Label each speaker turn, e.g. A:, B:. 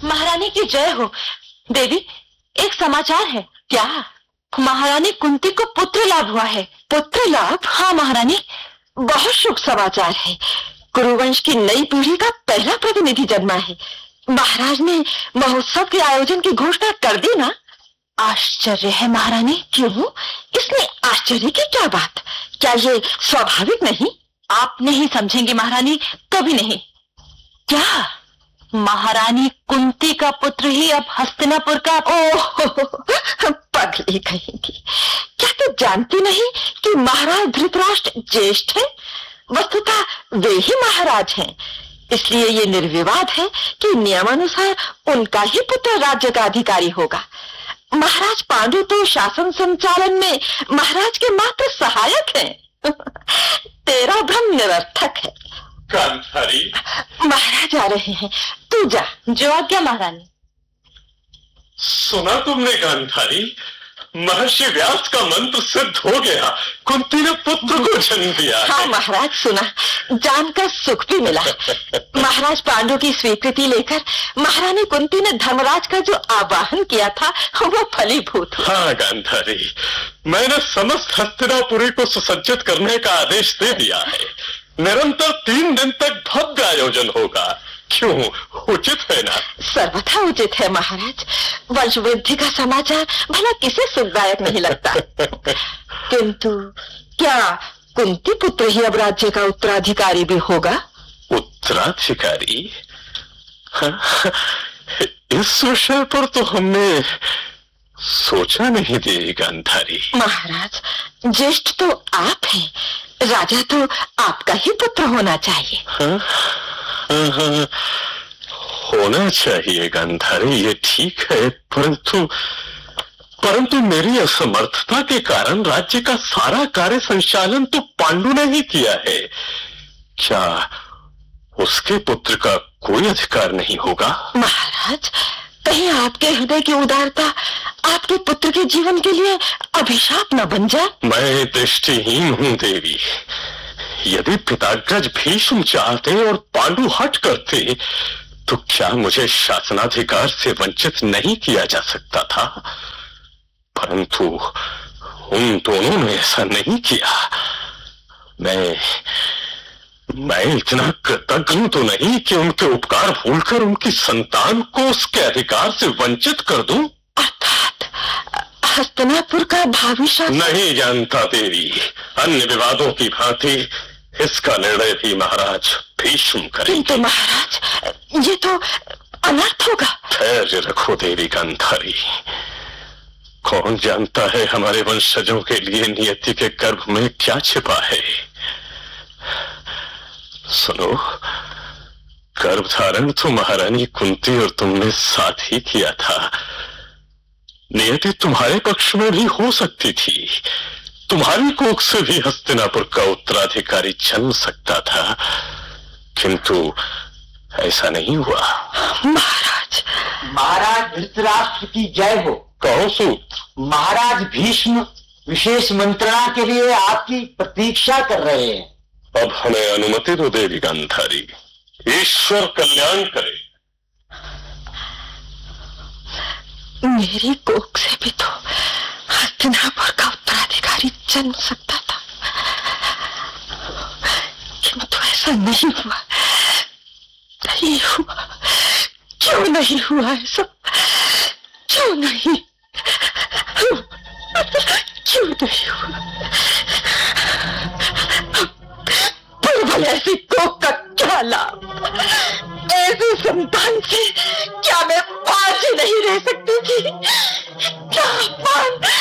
A: महारानी की जय हो। देवी, एक समाचार है। क्या? महारानी कुंती को पुत्र लाभ हुआ है। पुत्र लाभ? हाँ महारानी, बहुत शुभ समाचार है। कुरुवंश की नई पीढ़ी का पहला प्रतिनिधि जन्मा है। महाराज ने महोत्सव के आयोजन की घोषणा कर दी ना। आश्चर्य है महारानी। क्यों? इसमें आश्चर्य की क्या बात? क्या ये स्वाभाविक नहीं? आप नहीं समझेंगे महारानी, कभी नहीं। क्या? महारानी कुंती का पुत्र ही अब हस्तिनापुर का। ओह, पगली कहेंगी। क्या तू जानती नहीं कि महाराज धृतराष्ट्र ज्येष्ठ है? वस्तुतः वे ही महाराज हैं। इसलिए ये निर्विवाद है कि नियमानुसार उनका ही पुत्र राज्य का अधिकारी होगा। महाराज पांडु तो शासन संचालन में महाराज के मात्र सहायक हैं। तेरा भ्रम निरर्थक है।
B: गांधारी,
A: महाराज आ रहे हैं, तू जा। जो आज्ञा महारानी।
B: सुना तुमने गांधारी? महर्षि व्यास का मंत्र सिद्ध हो गया। कुंती ने पुत्र को जन्म दिया।
A: हाँ महाराज, सुना, जानकर सुख भी मिला। महाराज पांडु की स्वीकृति लेकर महारानी कुंती ने धर्मराज का जो आवाहन किया था वो फलीभूत हुआ।
B: हाँ गांधारी, मैंने समस्त हस्तिनापुरी को सुसज्जित करने का आदेश दे दिया है। निरंतर 3 दिन तक भव्य आयोजन होगा। क्यों? उचित है ना?
A: सर्वथा उचित है महाराज। वंश वृद्धि का समाचार भला किसे सुखदायक नहीं लगता। किंतु क्या कुंती पुत्र ही अब राज्य का उत्तराधिकारी भी होगा?
B: उत्तराधिकारी? इस विषय पर तो हमने सोचा नहीं देवी गांधारी।
A: महाराज, ज्येष्ठ तो आप हैं, राजा तो आपका ही पुत्र होना चाहिए।
B: होना चाहिए गांधारी, ये ठीक है, परंतु मेरी असमर्थता के कारण राज्य का सारा कार्य संचालन तो पांडु ने ही किया है। क्या उसके पुत्र का कोई अधिकार नहीं होगा?
A: महाराज, कहीं आपके हृदय की उदारता आपके पुत्र के जीवन के लिए अभिशाप न बन जाए।
B: मैं दृष्टिहीन हूं देवी। यदि पिताग्रज भीष्म चाहते और पांडु हट करते तो क्या मुझे शासनाधिकार से वंचित नहीं किया जा सकता था? परंतु उन दोनों ने ऐसा नहीं किया। मैं इतना कृतज्ञ तो नहीं कि उनके उपकार भूलकर उनकी संतान को उसके अधिकार से वंचित कर दूं।
A: अर्थात हस्तिनापुर का भावी शासन? नहीं
B: जानता देवी। अन्य विवादों की भांति इसका निर्णय भी महाराज भीष्म करेंगे।
A: किंतु महाराज, ये तो अनर्थ होगा।
B: धैर्य रखो देवी गांधारी। कौन जानता है हमारे वंशजों के लिए नियति के गर्भ में क्या छिपा है। सुनो, गर्भधारण तो महारानी कुंती और तुमने साथ ही किया था। नियति तुम्हारे पक्ष में भी हो सकती थी। तुम्हारी कोख से भी हस्तिनापुर का उत्तराधिकारी जन्म सकता था, किंतु ऐसा नहीं हुआ।
C: महाराज धृतराष्ट्र की जय हो।
B: कहो सूत।
C: महाराज भीष्म विशेष मंत्रणा के लिए आपकी प्रतीक्षा कर रहे हैं।
B: अब हमें अनुमति दो देवी गांधारी। ईश्वर कल्याण करे।
A: मेरी कोख से भी तो हस्तिनापुर का उत्तराधिकारी जन्म सकता था, किंतु ऐसा नहीं हुआ। नहीं हुआ। क्यों नहीं हुआ ऐसा? क्यों नहीं? क्यों नहीं हुआ? पर ऐसी कोख का क्या लाभ? ऐसी संतान से क्या मैं 5 ही नहीं रह सकती थी? क्या अपमान,